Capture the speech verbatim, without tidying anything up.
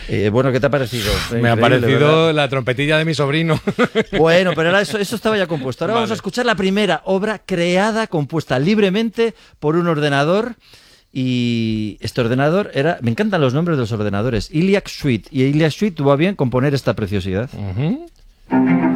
Eh, bueno, ¿qué te ha parecido? Me ha parecido, ¿verdad?, la trompetilla de mi sobrino. Bueno, pero ahora eso, eso estaba ya compuesto. Ahora vale. vamos a escuchar la primera obra creada, compuesta libremente por un ordenador. Y este ordenador era... Me encantan los nombres de los ordenadores. Iliac Suite. Y Iliac Suite tuvo a bien componer esta preciosidad. Uh-huh.